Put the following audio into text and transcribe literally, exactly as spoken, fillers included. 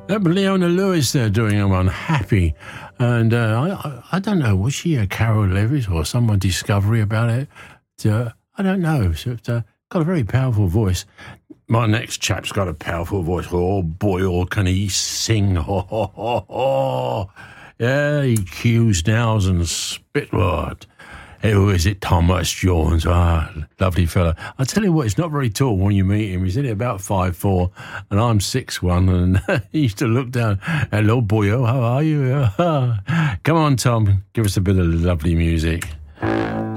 Uh, Leona Lewis there doing a one, Happy. And uh, I, I, I don't know, was she a Carol Lewis or someone Discovery about it? Uh, I don't know. So it's uh, got a very powerful voice. My next chap's got a powerful voice. Oh, boy, oh, can he sing? Ho, ho, ho, ho. Yeah, he cues nows and spitward. Who is it? Thomas Jones. Ah, lovely fella. I tell you what, he's not very tall when you meet him. He's only about five four, and I'm six one, and he used to look down. Hello, boyo, how are you? Come on, Tom, give us a bit of lovely music.